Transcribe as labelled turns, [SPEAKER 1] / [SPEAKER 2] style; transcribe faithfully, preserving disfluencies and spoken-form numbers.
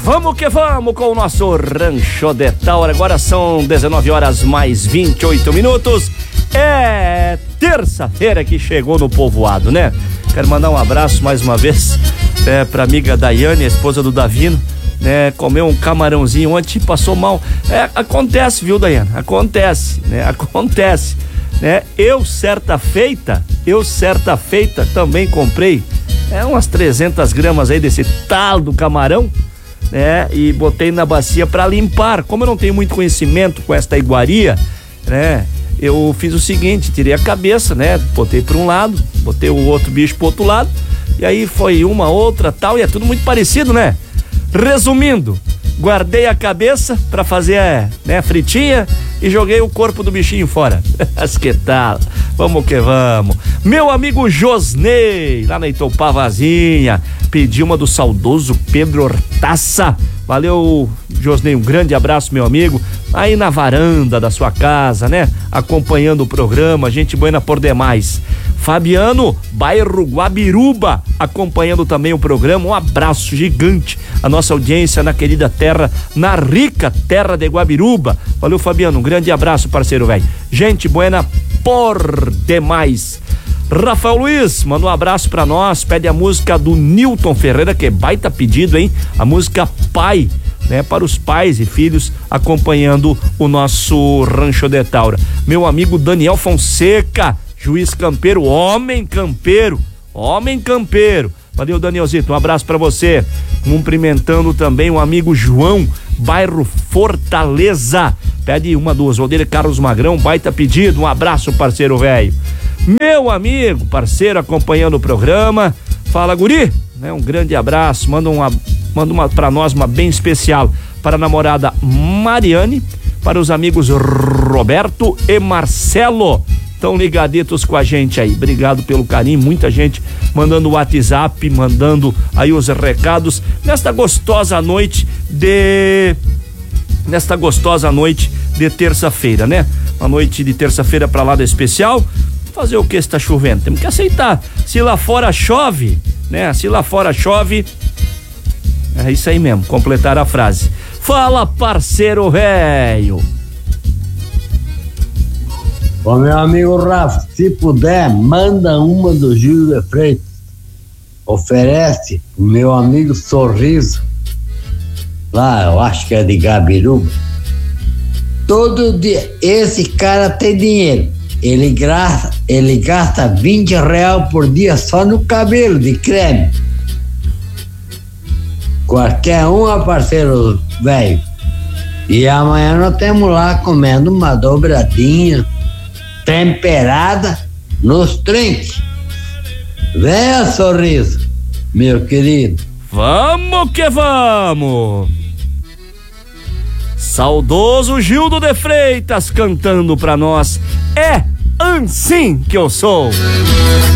[SPEAKER 1] Vamos que vamos com o nosso Rancho de Taura. Agora são dezenove horas mais vinte e oito minutos. É terça-feira que chegou no povoado, né? Quero mandar um abraço mais uma vez é, pra amiga Daiane, a esposa do Davino, né? Comeu um camarãozinho ontem e passou mal. É, acontece, viu, Daiane? Acontece, né? Acontece, né? Eu, certa feita, eu, certa feita, também comprei é, umas trezentas gramas aí desse tal do camarão, né? E botei na bacia pra limpar. Como eu não tenho muito conhecimento com esta iguaria, né? Eu fiz o seguinte, tirei a cabeça, né? Botei pra um lado, botei o outro bicho pro outro lado, e aí foi uma, outra, tal, e é tudo muito parecido, né? Resumindo, guardei a cabeça pra fazer, né, fritinha e joguei o corpo do bichinho fora. Mas que tal? Vamos que vamos. Meu amigo Josnei, lá na Itopavazinha, pediu uma do saudoso Pedro Hortaça. Valeu, Josnei, um grande abraço, meu amigo. Aí na varanda da sua casa, né? Acompanhando o programa, gente buena por demais. Fabiano, bairro Guabiruba, acompanhando também o programa. Um abraço gigante à nossa audiência na querida terra, na rica terra de Guabiruba. Valeu, Fabiano, um grande abraço, parceiro velho. Gente buena por demais. Rafael Luiz, manda um abraço pra nós, pede a música do Nilton Ferreira, que é baita pedido, hein? A música Pai, né? Para os pais e filhos acompanhando o nosso Rancho de Taura. Meu amigo Daniel Fonseca, juiz campeiro, homem campeiro, homem campeiro. Valeu, Danielzito, um abraço pra você. Cumprimentando também o amigo João, bairro Fortaleza. Pede uma, duas, Valdeira Carlos Magrão, baita pedido, um abraço, parceiro velho. Meu amigo, parceiro, acompanhando o programa. Fala, guri, né? Um grande abraço, manda uma, manda uma pra nós, uma bem especial para a namorada Mariane, para os amigos Roberto e Marcelo. Estão ligaditos com a gente aí, obrigado pelo carinho, muita gente mandando o WhatsApp, mandando aí os recados, nesta gostosa noite de... nesta gostosa noite de terça-feira, né? Uma noite de terça-feira pra lá da especial. Fazer o que está chovendo? Temos que aceitar. Se lá fora chove, né? Se lá fora chove, é isso aí mesmo, completar a frase. Fala, parceiro velho.
[SPEAKER 2] Ô, meu amigo Rafa, se puder, manda uma do Gil de Freitas. Oferece o meu amigo Sorriso, lá, eu acho que é de Gabiruba. Todo dia, esse cara tem dinheiro. Ele gasta, ele gasta vinte reais por dia só no cabelo de creme. Qualquer um, parceiro velho. E amanhã nós temos lá comendo uma dobradinha temperada nos trinques. Venha, Sorriso, meu querido.
[SPEAKER 1] Vamos que vamos! Saudoso Gildo de Freitas cantando pra nós. É assim que eu sou.